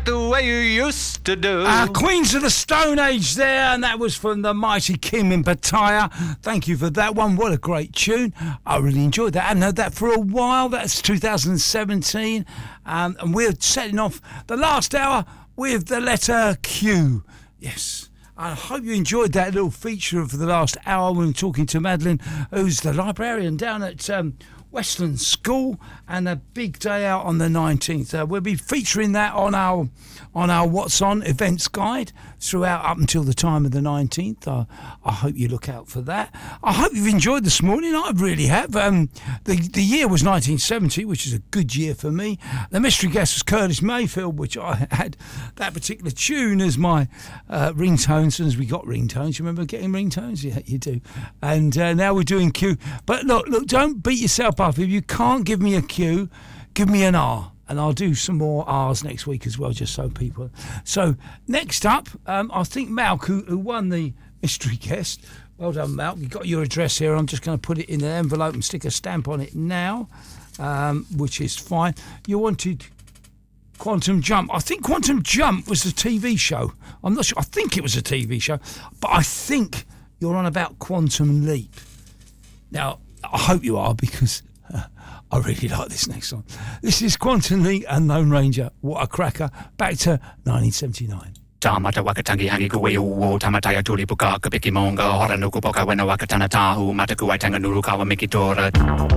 the way you used to do. Queens of the Stone Age there, and that was from the mighty Kim in Pattaya. Thank you for that one. What a great tune. I really enjoyed that. I hadn't heard that for a while. That's 2017. And we're setting off the last hour with the letter Q. Yes. I hope you enjoyed that little feature for the last hour when we were talking to Madeline, who's the librarian down at Westland School, and a big day out on the 19th. We'll be featuring that on our What's On events guide throughout up until the time of the 19th. I hope you look out for that. I hope you've enjoyed this morning. I really have. The year was 1970, which is a good year for me. The mystery guest was Curtis Mayfield, which I had that particular tune as my ringtone. As soon as we got ringtones, you remember getting ringtones? Yeah, you do. And now we're doing Q. But look, don't beat yourself up. If you can't give me a Q, give me an R. And I'll do some more R's next week as well, just so people. So next up, I think Malk, who won the mystery guest. Well done, Malk. You've got your address here. I'm just going to put it in an envelope and stick a stamp on it now, which is fine. You wanted Quantum Jump. I think Quantum Jump was a TV show. I'm not sure. I think it was a TV show. But I think you're on about Quantum Leap. Now, I hope you are, because I really like this next song. This is Quantum Leap and Lone Ranger. What a cracker. Back to 1979. Tamata wakatangi hangi kuwe uo tamataya tuli puka kapiki monga hora nuku poka wena wakatana tahu mataku waitanga nuru kawa mikitora